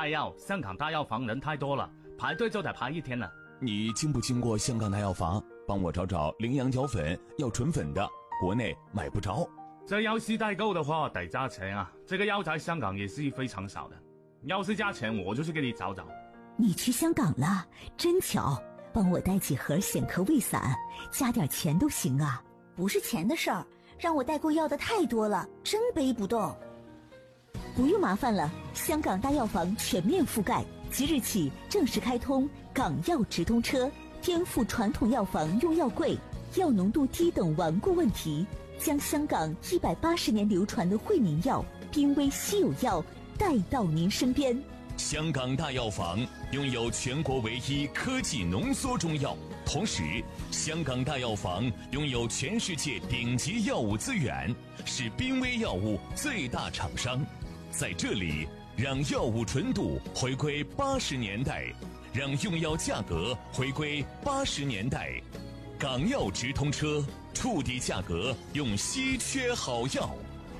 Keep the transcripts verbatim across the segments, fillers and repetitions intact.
开药，香港大药房人太多了，排队就得排一天了。 你经不经过香港大药房？帮我找找羚羊角粉，要纯粉的，国内买不着。 这要是代购的话得加钱啊，这个药在香港也是非常少的。要是加钱，我就去给你找找。 你去香港了，真巧，帮我带几盒显科胃散，加点钱都行啊。 不是钱的事儿，让我代购要的太多了，真背不动。 不用麻烦了，香港大药房全面覆盖，即日起正式开通港药直通车，颠覆传统药房用药贵、药浓度低等顽固问题，将香港一百八十年流传的惠民药、濒危稀有药带到您身边。 香港大药房拥有全国唯一科技浓缩中药，同时香港大药房拥有全世界顶级药物资源，是濒危药物最大厂商。在这里，让药物纯度回归八十年代，让用药价格回归八十年代。港药直通车，触底价格，用稀缺好药。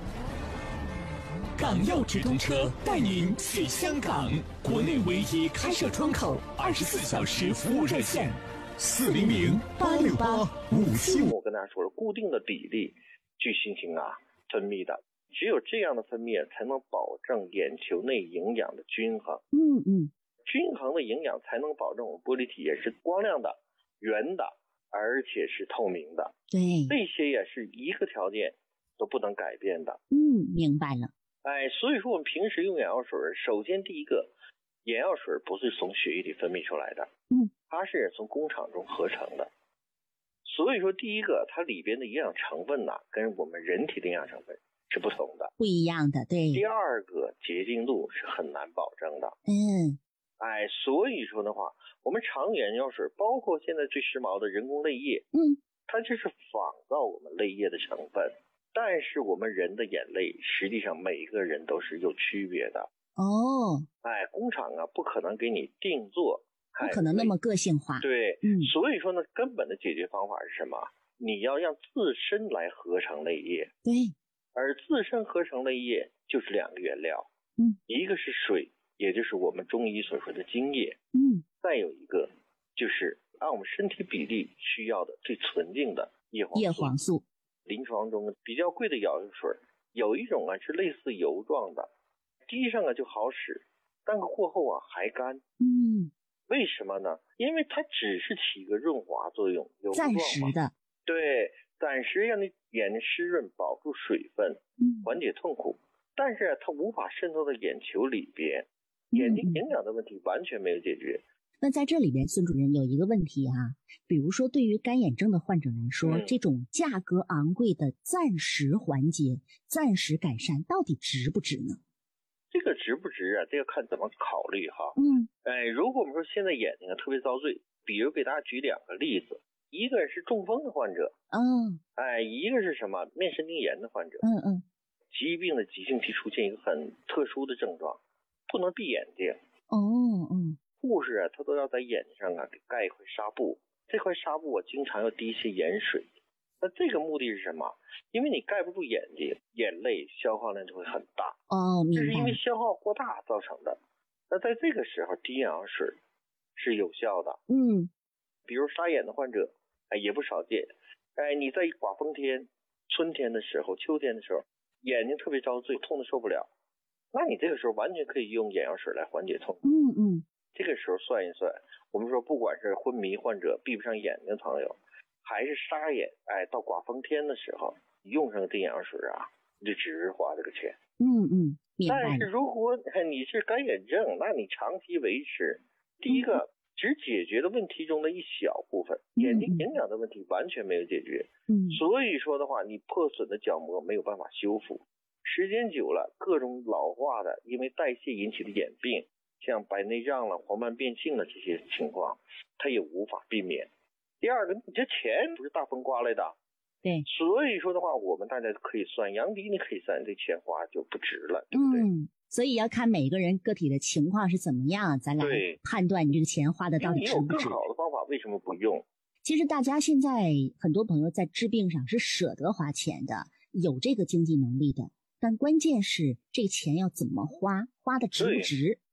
港药直通车带您去香港，国内唯一开设窗口，二十四小时服务热线，四零零八六八五七五。 我跟大家说了，固定的比例去进行啊分泌的，只有这样的分泌才能保证眼球内营养的均衡。 嗯嗯， 均衡的营养才能保证我们玻璃体也是光亮的、圆的，而且是透明的。 对， 这些也是一个条件都不能改变的。 嗯，明白了。 哎，所以说我们平时用眼药水，首先第一个，眼药水不是从血液里分泌出来的， 嗯， 它是从工厂中合成的。所以说第一个，它里边的营养成分呢、啊，跟我们人体的营养成分是不同的， 不一样的，对。 第二个，洁净度是很难保证的。 嗯， 哎，所以说的话，我们常眼药水，包括现在最时髦的人工泪液， 嗯， 它就是仿造我们泪液的成分。但是我们人的眼泪实际上每个人都是有区别的哦， 哎，工厂啊不可能给你定做， 不可能那么个性化。 对， 嗯， 所以说呢，根本的解决方法是什么？你要让自身来合成泪液。 对， 而自身合成泪液就是两个原料， 嗯， 一个是水，也就是我们中医所说的精液， 嗯， 再有一个就是按我们身体比例需要的最纯净的叶黄素。 叶黄素。 临床中比较贵的药水，有一种啊是类似油状的，滴上啊就好使，但过后啊还干。 嗯， 为什么呢？因为它只是起一个润滑作用，油状嘛， 暂时的。 对，暂时让你眼睛湿润，保住水分，缓解痛苦。嗯、但是它无法渗透到眼球里边，眼睛营养的问题完全没有解决。 嗯那在这里边，孙主任有一个问题啊，比如说对于干眼症的患者来说，嗯、这种价格昂贵的暂时缓解、暂时改善，到底值不值呢？ 这个值不值啊？这个看怎么考虑哈。 嗯， 哎，如果我们说现在眼睛啊特别遭罪，比如给大家举两个例子，一个是中风的患者， 嗯， 哎，一个是什么面神经炎的患者， 嗯嗯， 疾病的急性期出现一个很特殊的症状，不能闭眼睛。 哦，嗯。 护士啊，他都要在眼睛上啊给盖一块纱布，这块纱布啊经常要滴一些盐水。那这个目的是什么？因为你盖不住眼睛，眼泪消耗量就会很大。 哦，明白。 这是因为消耗过大造成的。那在这个时候滴眼药水是有效的。 嗯， 比如沙眼的患者，哎也不少见。哎，你在刮风天、春天的时候、秋天的时候，眼睛特别遭罪，痛得受不了，那你这个时候完全可以用眼药水来缓解痛苦。 嗯嗯。 这个时候算一算，我们说不管是昏迷患者、闭不上眼睛的朋友，还是沙眼，哎，到刮风天的时候用上这眼药水啊，你就值花这个钱。 嗯嗯，明白了。 但是如果你是干眼症，那你长期维持，第一个、嗯、只解决了问题中的一小部分，眼睛营养的问题完全没有解决。 嗯， 所以说的话，你破损的角膜没有办法修复，时间久了，各种老化的因为代谢引起的眼病，像白内障了、黄斑变性了这些情况，它也无法避免。第二个，你这钱不是大风刮来的， 对， 所以说的话，我们大家可以算，杨迪你可以算，这钱花就不值了，对不对？ 嗯，所以要看每个人个体的情况是怎么样，咱来判断你这个钱花的到底值不值。 你有更好的方法，为什么不用？ 其实大家现在很多朋友在治病上是舍得花钱的，有这个经济能力的，但关键是这个钱要怎么花，花的值不值？